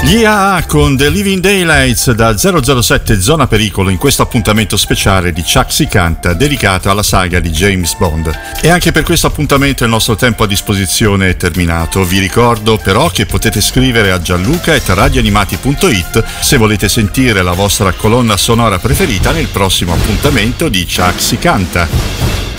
Gli AA con The Living Daylights da 007 Zona Pericolo in questo appuntamento speciale di Chuck Si Canta dedicato alla saga di James Bond. E anche per questo appuntamento il nostro tempo a disposizione è terminato. Vi ricordo però che potete scrivere a gianluca@radioanimati.it se volete sentire la vostra colonna sonora preferita nel prossimo appuntamento di Chuck Si Canta.